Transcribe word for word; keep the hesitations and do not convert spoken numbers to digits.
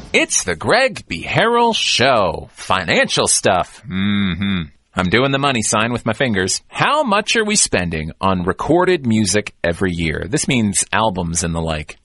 It's the Greg B. Harrell Show. Financial stuff. Mm-hmm. I'm doing the money sign with my fingers. How much are we spending on recorded music every year? This means albums and the like.